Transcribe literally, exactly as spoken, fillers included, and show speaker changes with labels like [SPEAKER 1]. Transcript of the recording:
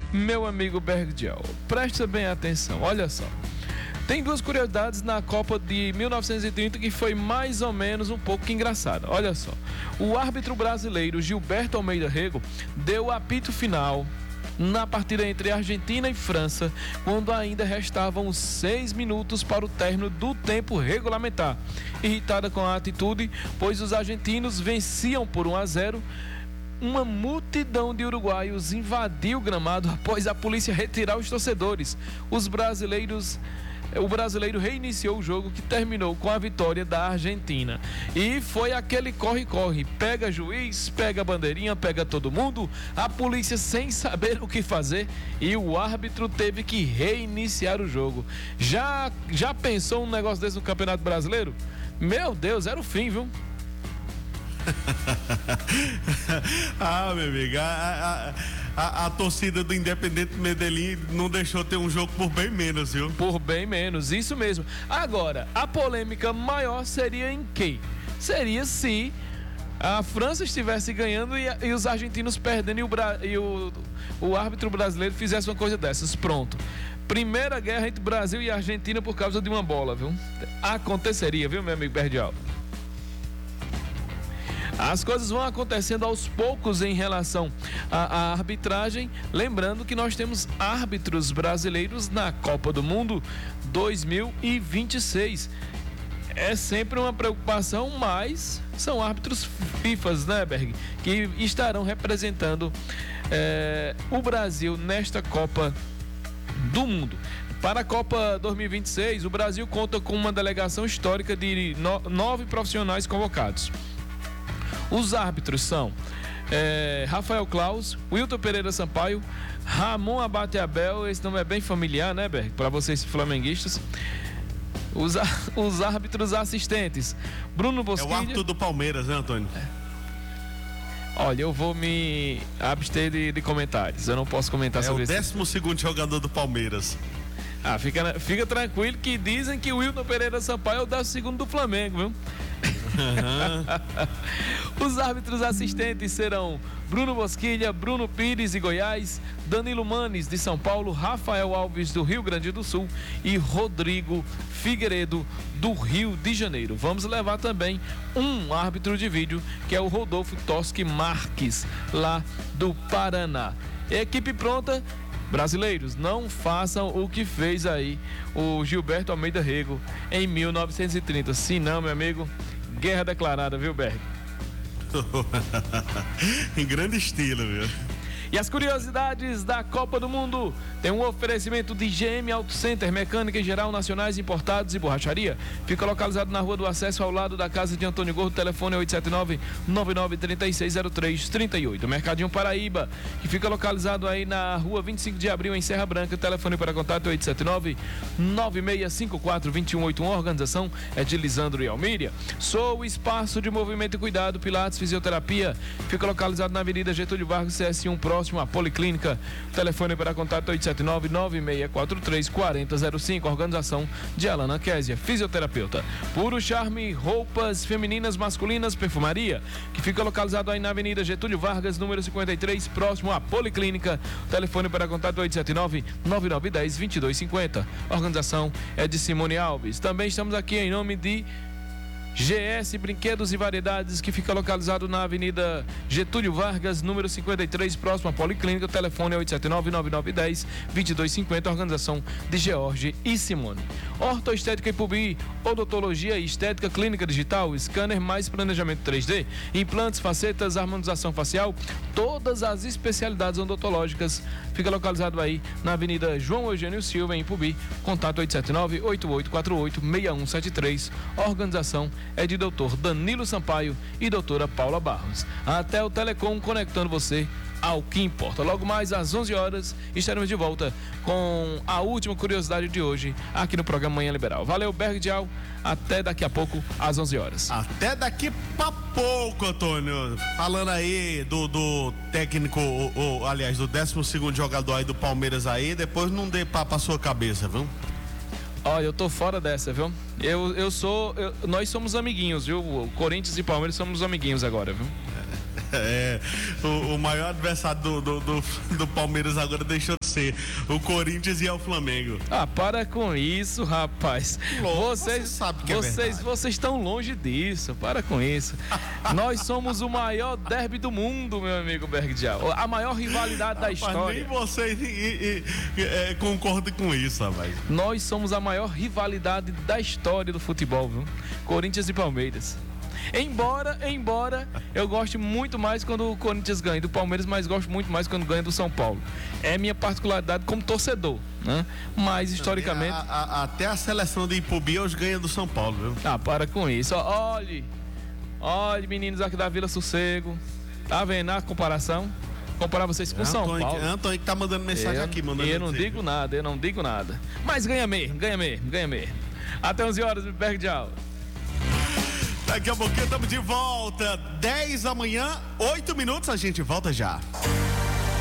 [SPEAKER 1] Meu amigo Bergdiel, presta bem atenção, olha só. Tem duas curiosidades na Copa de mil novecentos e trinta que foi mais ou menos um pouco engraçada. Olha só, o árbitro brasileiro Gilberto Almeida Rego deu o apito final na partida entre Argentina e França, quando ainda restavam seis minutos para o término do tempo regulamentar. Irritada com a atitude, pois os argentinos venciam por um a zero, uma multidão de uruguaios invadiu o gramado após a polícia retirar os torcedores. Os brasileiros O brasileiro reiniciou o jogo, que terminou com a vitória da Argentina. E foi aquele corre-corre, pega juiz, pega bandeirinha, pega todo mundo, a polícia sem saber o que fazer, e o árbitro teve que reiniciar o jogo. Já, já pensou um negócio desse no Campeonato Brasileiro? Meu Deus, era o fim, viu?
[SPEAKER 2] Ah, meu amigo, a, a, a, a torcida do Independente Medellín não deixou ter um jogo por bem menos, viu?
[SPEAKER 1] Por bem menos, isso mesmo. Agora, a polêmica maior seria em quê? Seria se a França estivesse ganhando e, e os argentinos perdendo e, o, e o, o árbitro brasileiro fizesse uma coisa dessas. Pronto. Primeira guerra entre Brasil e Argentina por causa de uma bola, viu? Aconteceria, viu, meu amigo Berdial? As coisas vão acontecendo aos poucos em relação à, à arbitragem. Lembrando que nós temos árbitros brasileiros na Copa do Mundo dois mil e vinte e seis. É sempre uma preocupação, mas são árbitros fifas, né, Berg? Que estarão representando é, o Brasil nesta Copa do Mundo. Para a Copa dois mil e vinte e seis, o Brasil conta com uma delegação histórica de no, nove profissionais convocados. Os árbitros são é, Rafael Claus, Wilton Pereira Sampaio, Ramon Abate Abel, esse nome é bem familiar, né, Berg? Para vocês flamenguistas. Os, os árbitros assistentes, Bruno Bosquilha.
[SPEAKER 2] É o árbitro do Palmeiras, né, Antônio? É.
[SPEAKER 1] Olha, eu vou me abster de, de comentários, eu não posso comentar
[SPEAKER 2] é
[SPEAKER 1] sobre isso.
[SPEAKER 2] É o décimo segundo jogador do Palmeiras.
[SPEAKER 1] Ah, fica, fica tranquilo que dizem que o Wilton Pereira Sampaio é o décimo segundo do Flamengo, viu? Uhum. Os árbitros assistentes serão Bruno Bosquilha, Bruno Pires de Goiás, Danilo Manes de São Paulo, Rafael Alves do Rio Grande do Sul e Rodrigo Figueiredo do Rio de Janeiro. Vamos levar também um árbitro de vídeo, que é o Rodolfo Toschi Marques, lá do Paraná. Equipe pronta. Brasileiros, não façam o que fez aí o Gilberto Almeida Rego em mil novecentos e trinta. Se não, meu amigo, guerra declarada, viu, Berg?
[SPEAKER 2] Em grande estilo, viu?
[SPEAKER 1] E as curiosidades da Copa do Mundo tem um oferecimento de G M Auto Center, mecânica em geral, nacionais, importados e borracharia. Fica localizado na Rua do Acesso, ao lado da casa de Antônio Gordo. Telefone é oito sete nove, nove nove três seis zero três três oito. Mercadinho Paraíba, que fica localizado aí na Rua vinte e cinco de abril, em Serra Branca. Telefone para contato é oito sete nove, nove seis cinco quatro, dois um oito um. A organização é de Lisandro e Almíria. Sou o Espaço de Movimento e Cuidado, Pilates Fisioterapia. Fica localizado na Avenida Getúlio Vargas, C S um, próximo à Policlínica. Telefone para contato oito sete nove, nove seis quatro três, quatro zero zero cinco. Organização de Alana Késia, fisioterapeuta. Puro Charme, roupas femininas, masculinas, perfumaria, que fica localizado aí na Avenida Getúlio Vargas, número cinquenta e três, próximo à Policlínica. Telefone para contato oito sete nove, nove nove um zero, dois dois cinco zero. Organização é de Simone Alves. Também estamos aqui em nome de G S Brinquedos e Variedades, que fica localizado na Avenida Getúlio Vargas, número cinquenta e três, próximo à Policlínica. O telefone é oito sete nove, nove nove um zero, dois dois cinco zero. Organização de George e Simone. Ortoestética e Pubi, odontologia e estética, clínica digital, scanner mais planejamento três D, implantes, facetas, harmonização facial, todas as especialidades odontológicas. Fica localizado aí na Avenida João Eugênio Silva, em Pubi. Contato oito sete nove, oito oito quatro oito, seis um sete três. Organização é de doutor Danilo Sampaio e doutora Paula Barros. Até o Telecom, conectando você ao que importa. Logo mais às onze horas estaremos de volta com a última curiosidade de hoje aqui no programa Manhã Liberal. Valeu, Bergdial. Até daqui a pouco às onze horas.
[SPEAKER 2] Até daqui pra pouco, Antônio. Falando aí do, do técnico, o, o, aliás, do décimo segundo jogador aí do Palmeiras aí, depois não dê papo pra sua cabeça, viu?
[SPEAKER 1] Olha, eu tô fora dessa, viu? Eu, eu sou. Eu, nós somos amiguinhos, viu? O Corinthians e Palmeiras somos amiguinhos agora, viu?
[SPEAKER 2] É, o, o maior adversário do, do, do, do Palmeiras agora deixou de ser o Corinthians e o Flamengo.
[SPEAKER 1] Ah, para com isso, rapaz.
[SPEAKER 2] Louco,
[SPEAKER 1] vocês,
[SPEAKER 2] você sabe que é
[SPEAKER 1] vocês,
[SPEAKER 2] verdade.
[SPEAKER 1] vocês estão longe disso. Para com isso. Nós somos o maior derby do mundo, meu amigo Bergdial. A maior rivalidade da
[SPEAKER 2] Rapaz,
[SPEAKER 1] história.
[SPEAKER 2] nem você e, e, é, concorda com isso, rapaz.
[SPEAKER 1] Nós somos a maior rivalidade da história do futebol, viu? Corinthians e Palmeiras. Embora, embora eu goste muito mais quando o Corinthians ganha do Palmeiras, mas gosto muito mais quando ganha do São Paulo. É minha particularidade como torcedor, né? Mas historicamente...
[SPEAKER 2] A, a, até a seleção de Ipubi hoje ganha do São Paulo, viu?
[SPEAKER 1] Ah, para com isso. Ó, Olhe, olhe, meninos aqui da Vila Sossego. Tá vendo a comparação? Comparar vocês com
[SPEAKER 2] É,
[SPEAKER 1] São
[SPEAKER 2] Antônio,
[SPEAKER 1] Paulo.
[SPEAKER 2] Antônio que tá mandando mensagem
[SPEAKER 1] eu,
[SPEAKER 2] aqui, mandando
[SPEAKER 1] Eu não
[SPEAKER 2] dizer.
[SPEAKER 1] digo nada, eu não digo nada. Mas ganha mesmo, ganha mesmo, ganha mesmo. Até onze horas, Bergdial.
[SPEAKER 2] Daqui a pouquinho estamos de volta. dez da manhã, oito minutos, a gente volta já.